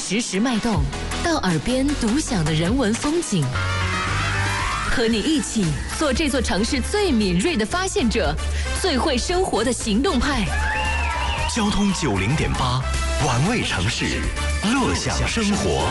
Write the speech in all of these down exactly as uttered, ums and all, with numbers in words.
实时脉动，到耳边独享的人文风景，和你一起做这座城市最敏锐的发现者，最会生活的行动派。 交通九零点八，玩味城市，乐享生活。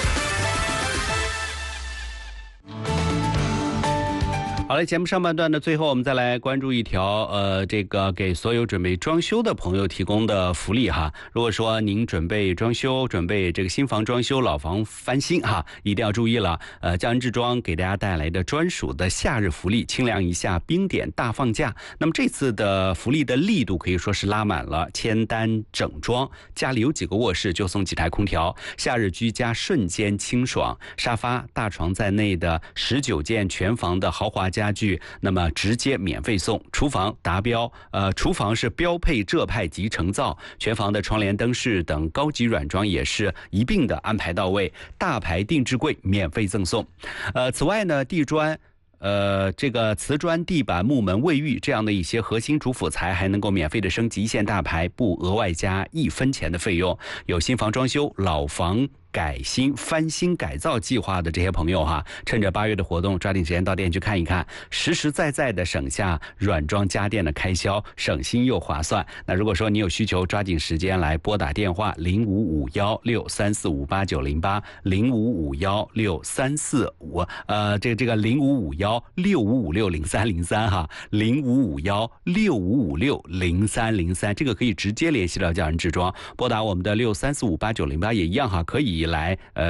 好了，节目上半段的最后，我们再来关注一条，呃，这个给所有准备装修的朋友提供的福利哈。如果说您准备装修，准备这个新房装修、老房翻新哈，一定要注意了。呃，江恩置装给大家带来的专属的夏日福利，清凉一下，冰点大放价。那么这次的福利的力度可以说是拉满了，签单整装，家里有几个卧室就送几台空调，夏日居家瞬间清爽，沙发、大床在内的十九件全房的豪华家具，那么直接免费送。厨房达标，呃，厨房是标配浙派集成灶，全房的窗帘、灯饰等高级软装也是一并的安排到位，大牌定制柜免费赠送。呃，此外呢，地砖。呃，这个瓷砖、地板、木门、卫浴这样的一些核心主辅材还能够免费的升级一线大牌，不额外加一分钱的费用。有新房装修、老房改新、翻新改造计划的这些朋友哈，趁着八月的活动，抓紧时间到店去看一看，实实在在的省下软装家电的开销，省心又划算。那如果说你有需求，抓紧时间来拨打电话零五五幺六三四五八九零八零五五幺六三四五呃这个这个零五五幺六五五六零三零三哈，零五五幺六五五六零三零三，这个可以直接联系到江恩置装，拨打我们的六三四五八九零八也一样哈，可以来呃。